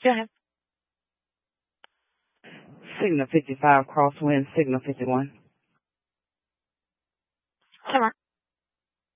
Go ahead. Signal 55, crosswind, signal 51. Summer.